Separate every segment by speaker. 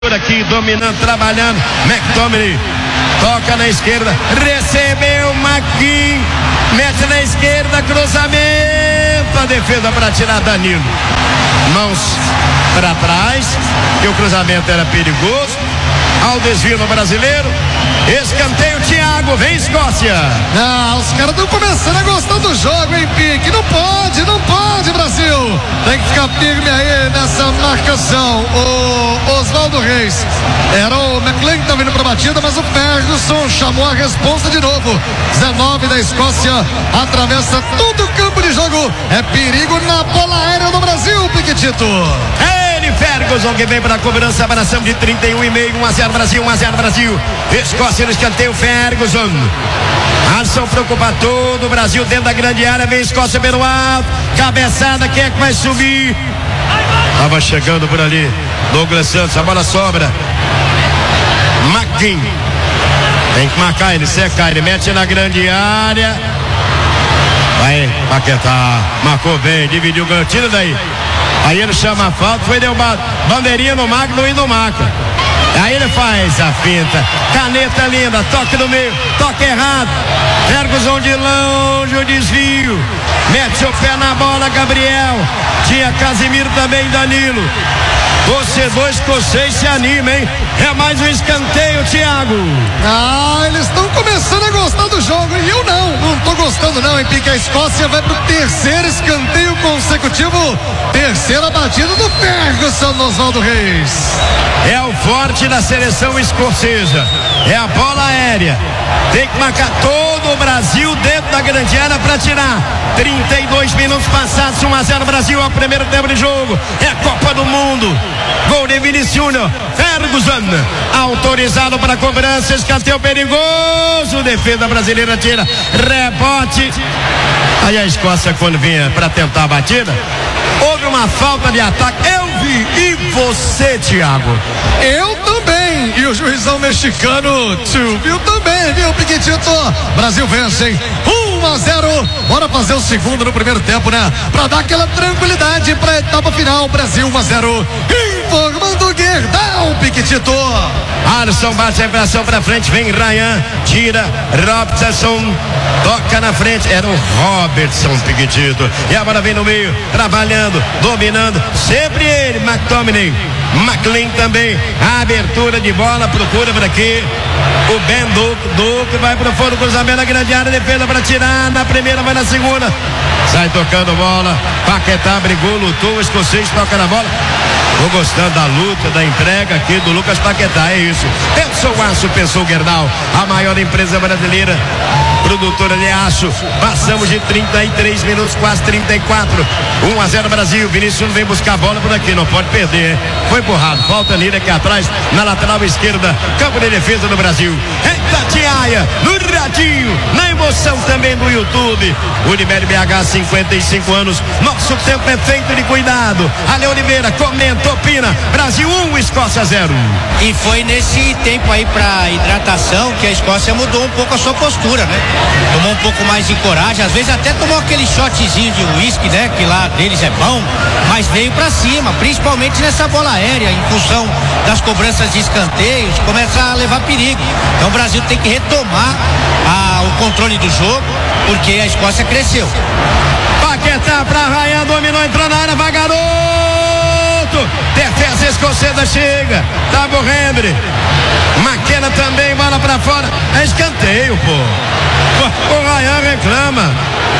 Speaker 1: Aqui dominando, trabalhando, McTominay toca na esquerda, recebeu McGinn, mete na esquerda, cruzamento, a defesa para tirar Danilo, mãos para trás, que o cruzamento era perigoso, ao desvio no brasileiro, escanteio, Thiago, vem Escócia.
Speaker 2: Os caras estão começando a gostar do jogo, hein, Pique? Não pode, Brasil. Tem que ficar firme aí nessa marcação. O Oswaldo Reis, era o McLean que tá vindo pra batida, mas o Ferguson chamou a responsa de novo. 19 da Escócia, atravessa todo o campo de jogo. É perigo na bola aérea do Brasil, Piquetito.
Speaker 1: Ferguson que vem para a cobrança, abração de 31,5, 1-0 Brasil, 1-0 Brasil. Escócia no escanteio, Ferguson. Alisson preocupa todo o Brasil dentro da grande área, vem Escócia pelo alto, cabeçada, quem é que vai subir? Tava chegando por ali, Douglas Santos, a bola sobra. McGinn. Tem que marcar ele, seca ele, mete na grande área. Vai, Paquetá, marcou bem, dividiu o ganho, tira daí. Aí ele chama a falta, foi derrubado. Bandeirinha no Magno e não marca. Aí ele faz a finta. Caneta linda, toque no meio, toque errado. Ferguson de longe, o desvio. Mete o pé na bola, Gabriel. Tinha Casimiro também, Danilo. Torcedor escocês se anima, hein? É mais um escanteio, Thiago.
Speaker 2: Eles estão começando a gostar do jogo. E eu não tô gostando não, hein, Pique? A Escócia vai pro terceiro escanteio consecutivo. Terceira batida do Ferguson no Oswaldo Reis.
Speaker 1: É o forte da seleção escocesa. É a bola aérea. Tem que marcar todo o Brasil dentro da grande área para tirar. 32 minutos passados, 1-0 Brasil, ao primeiro tempo de jogo. É a Copa do Mundo. Gol de Vinícius Júnior. Ferguson autorizado para cobrança, escanteio perigoso. Defesa brasileira tira, rebote. Aí a Escócia, quando vinha para tentar a batida, houve uma falta de ataque. Eu vi. E você, Thiago?
Speaker 2: Eu também. E o juizão mexicano viu também, viu, Piquetito? Brasil vence, hein? 1-0. Bora fazer o segundo no primeiro tempo, né? Pra dar aquela tranquilidade pra etapa final. Brasil 1-0. Informando o Guerdão, Piquetito.
Speaker 1: Alisson bate a impressão pra frente, vem Ryan, tira, Robertson, toca na frente, era o Robertson, Piquetito. E a bola vem no meio, trabalhando, dominando, sempre ele, McTominay. McLean também, a abertura de bola, procura por aqui o Ben Duque vai pro fundo, cruzamento na grande área, defesa para tirar, na primeira, vai na segunda, sai tocando bola, Paquetá brigou, lutou, o escocês toca na bola. Tô gostando da luta, da entrega aqui do Lucas Paquetá, é isso. Pensou Aço, pensou Gerdau, a maior empresa brasileira produtora de aço. Passamos de 33 minutos, quase 34. 1-0 Brasil. Vinícius vem buscar a bola por aqui, não pode perder, hein? Foi empurrado, falta nele aqui atrás, na lateral esquerda, campo de defesa do Brasil. Eita, Tiaia, no radinho, na emoção também do YouTube. Unimed BH, 55 anos. Nosso tempo é feito de cuidado. Ale Oliveira comenta, opina. Brasil 1, Escócia 0.
Speaker 3: E foi nesse tempo aí pra hidratação que a Escócia mudou um pouco a sua postura, né? Tomou um pouco mais de coragem, às vezes até tomou aquele shotzinho de uísque, né? Que lá deles é bom, mas veio pra cima, principalmente nessa bola aérea, em função das cobranças de escanteios, começa a levar perigo. Então o Brasil tem que retomar o controle do jogo, porque a Escócia cresceu.
Speaker 1: Paquetá pra Ryan, dominou, entrou na área, vai garoto! Defesa escocesa chega, Tabo Hendry, McKenna também, bola pra fora, é escanteio, pô. O Ryan reclama.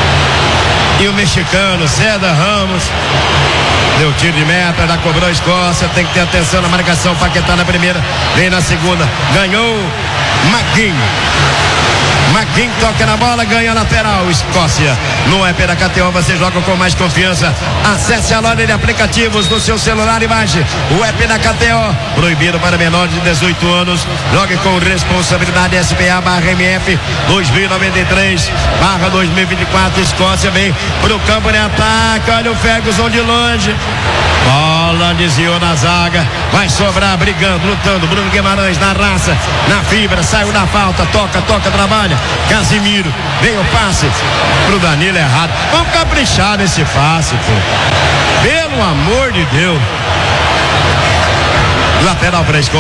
Speaker 1: E o mexicano, César Ramos, deu tiro de meta, já cobrou a Escócia, tem que ter atenção na marcação, Paquetá na primeira, vem na segunda, ganhou McGinn. McGinn toca na bola, ganha lateral, Escócia. No app da KTO você joga com mais confiança. Acesse a loja de aplicativos no seu celular e baixe o app da KTO. Proibido para menores de 18 anos. Jogue com responsabilidade. SPA/MF 2093/2024. Escócia vem pro campo de ataque. Olha o Ferguson de longe. Bola desviou na zaga. Vai sobrar brigando, lutando. Bruno Guimarães na raça, na fibra, saiu da falta. Toca, trabalha. Casimiro, vem o passe pro Danilo, errado. Vamos caprichar nesse passe, pô. Pelo amor de Deus. Lateral para a Escócia.